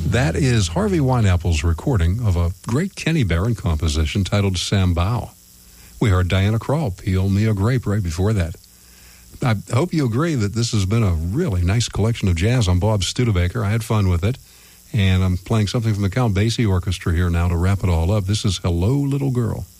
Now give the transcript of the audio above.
That is Harvey Wineapple's recording of a great Kenny Barron composition titled Sambao. We heard Diana Krall, Peel Me a Grape, right before that. I hope you agree that this has been a really nice collection of jazz. I'm Bob Studebaker. I had fun with it. And I'm playing something from the Count Basie Orchestra here now to wrap it all up. This is Hello, Little Girl.